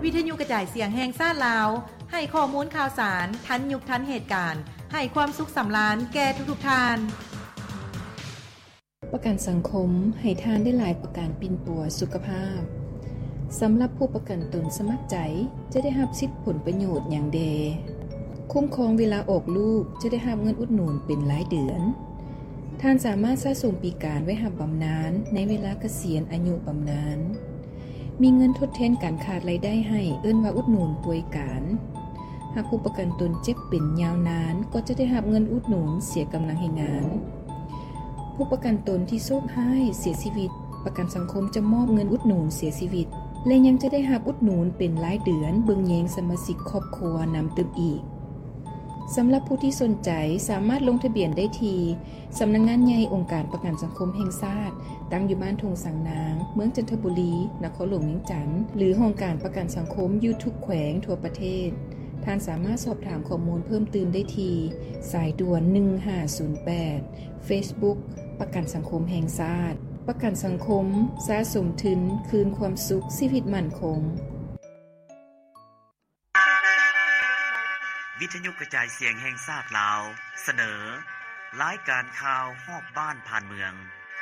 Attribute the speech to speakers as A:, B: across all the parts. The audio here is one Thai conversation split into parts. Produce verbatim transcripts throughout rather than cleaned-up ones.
A: วิทยุกระจายเสียงแห่งชาติลาวให้ข้อมูลข่าวสารทันยุคทันเหตุการณ์ให้ความสุขสำราญแก่ทุกๆท่าน
B: ประกันสังคมให้ทานได้หลายประกันปิ่นปัวสุขภาพสำหรับผู้ประกันตนสมัครใจจะได้รับสิทธิผลประโยชน์อย่างเดคุ้มครองเวลาออกลูกจะได้รับเงินอุดหนุนเป็นรายเดือนท่านสามารถสะสมปีการไว้รับบำนาญในเวลาเกษียณอายุบำนาญมีเงินทดแทนการขาดรายได้ให้เอิ้นว่าอุดหนุนป่วยการหากผู้ประกันตนเจ็บเป็นยาวนานก็จะได้รับเงินอุดหนุนเสียกำลังให้งานผู้ประกันตนที่โชคร้ายเสียชีวิตประกันสังคมจะมอบเงินอุดหนุนเสียชีวิตและยังจะได้รับอุดหนุนเป็นรายเดือนเบิ่งแยงสมาชิกครอบครัวนำเติมอีกสำหรับผู้ที่สนใจสามารถลงทะเบียนได้ที่สำนักงานใหญ่องค์การประกันสังคมแห่งชาติตั้งอยู่บ้านทงสังนางเมืองจันทบุรีนครหลวงเวียงจันทน์หรือห้องการประกันสังคมอยู่ทุกแขวงทั่วประเทศท่านสามารถสอบถามข้อมูลเพิ่มเติมได้ที่สายด่วนหนึ่งห้าศูนย์แปด Facebook ประกันสังคมแห่งชาติประกันสังคมสะสมทุนคืนความสุขชีวิตมั่นคง
C: วิทยุกระจายเสียงแห่งชาติลาวเสนอรายการข่าวฮอบบ้านผ่านเมือง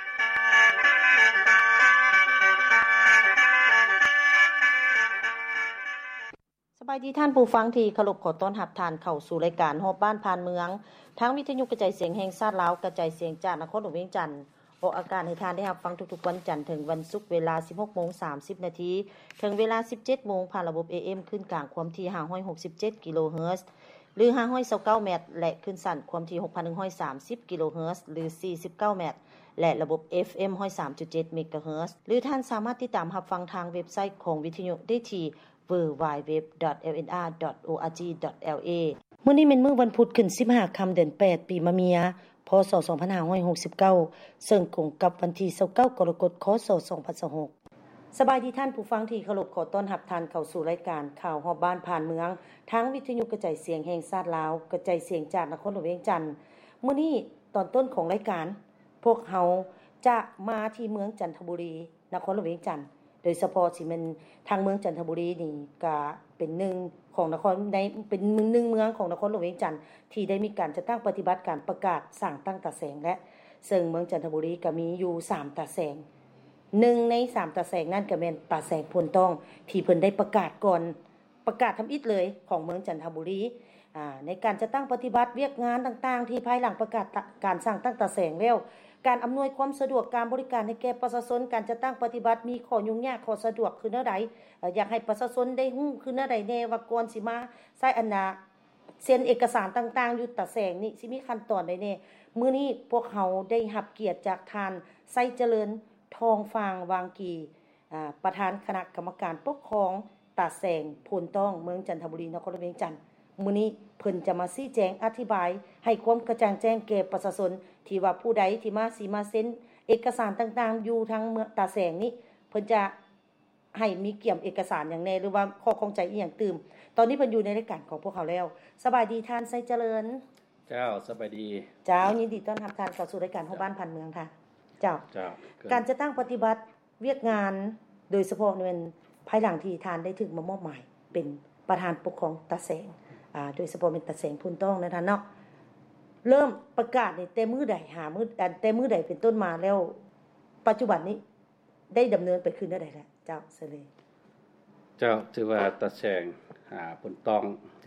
D: สบายดีท่านผู้ฟังที่เคารพขอต้อนรับท่านเข้าสู่รายการฮอบบ้านผ่านเมืองทางวิทยุกระจายเสียงแห่งชาติลาวกระจายเสียงจากนครหลวงเวียงจันทน์ออกอากาศให้ท่านได้รับฟังทุกๆวันจันทร์ถึงวันศุกร์เวลา สิบหกโมงสามสิบ นาทีถึงเวลา สิบเจ็ดโมงผ่านระบบ เอ เอ็ม ขึ้นกลางความถี่ห้าร้อยหกสิบเจ็ดกิโลเฮิรตซ์หรือห้าร้อยยี่สิบเก้าเมตรและขึ้นสั้นความถี่ หกพันหนึ่งร้อยสามสิบกิโลเฮิรตซ์หรือสี่สิบเก้าเมตรและระบบ เอฟ เอ็ม หนึ่งร้อยสามจุดเจ็ด เมกะเฮิรตซ์หรือท่านสามารถติดตามรับฟังทางเว็บไซต์ของวิทยุได้ที่ ดับเบิลยู ดับเบิลยู ดับเบิลยู ดอท แอล เอ็น อาร์ ดอท โอ อาร์ จี ดอท แอล เอ มื้อนี้เป็นมื้อวันพุธขึ้นสิบห้าค่ำเดือนแปดปีมะเมียพ.ศ. สองพันห้าร้อยหกสิบเก้าซึ่งตรงกับวันที่ยี่สิบเก้ากรกฎาคม ค.ศ. สองพันยี่สิบหกสบายดีท่านผู้ฟังที่เคารพขอต้อนรับท่านเข้าสู่รายการข่าวฮอบบ้านผ่านเมืองทางวิทยุกระจายเสียงแห่งชาติลาวกระจายเสียงจากนครหลวงเวียงจันทน์มื้อนี้ตอนต้นของรายการพวกเฮาจะมาที่เมืองจันทบุรีนครหลวงเวียงจันทน์โดยเฉพาะสิมันทางเมืองจันทบุรีนี่ก็เป็นหนึ่งของนครในเป็นเมืองหนึ่งเมืองของนครหลวงเวียงจันทน์ที่ได้มีการจัดตั้งปฏิบัติการประกาศสร้างตั้งตาแสงและซึ่งเมืองจันทบุรีก็มีอยู่สามตาแสงหนึ่งในสามตาแสงนั่นก็แม่นตาแสงพลทองที่เพิ่นได้ประกาศก่อนประกาศทำอิฐเลยของเมืองจันทบุรีอ่าในการจัดตั้งปฏิบัติเวียกงานต่างๆที่ภายหลังประกาศการสร้างตั้งตาแสงแล้วการอำนวยความสะดวกการบริการให้แก่ประชาชนการจัดตั้งปฏิบัติมีข้อยุ่งยากข้อสะดวกคือแนวใดอยากให้ประชาชนได้ฮู้คือแนวใดแน่ว่าก่อนสิมาใช้อันน่ะเซ็นเอกสารต่างๆอยู่ตาแสงนี่สิมีขั้นตอนใดแน่มื้อนี้พวกเฮาได้รับเกียรติจากท่านไสเจริญทองฟางวางกีอ่าประธานคณะกรรมการปกครองตาแสงพลต้องเมืองจันทบุรีนครหลวงเวียงจันทน์มื้อนี้เพิ่นจะมาชี้แจงอธิบายให้ความกระจ่างแจ้งแก่ประชาชนที่ว่าผู้ใดที่มาสิมาเซ็นเอกสารต่างๆอยู่ทางเมืองตาแสงนี้เพิ่นจะให้มีเกี่ยมเอกสารอย่างแน่หรือว่าข้อข้องใจอีหยังตื่มตอนนี้เพิ่นอยู่ในรายการของพวกเขาแล้วสบายดีท่านไสเจริญ
E: เจ้าสบายดี
D: เจ้ายินดีต้อนรับท่านเข้าสู่รายการฮอบบ้านผ่านเมืองค่ะเจ้าเจ้าการจะตั้งปฏิบัติเวียกงานโดยเฉพาะเป็นภายหลังที่ท่านได้ถึงมามอบหมายเป็นประธานปกครองตาแสงอ่าโดยเฉพาะเป็นตาแสงพลต้องนะท่านเนาะเริ่มประกาศในแต่มื้อใดหามื้อแต่มื้อใดเป็นต้นมาแล้วปัจจุบันนี้ได้ดำเนินไปขึ้นได้แล้วเจ้าเสเลย
E: เจ้าถือว่าตาแสงหาพลต้อง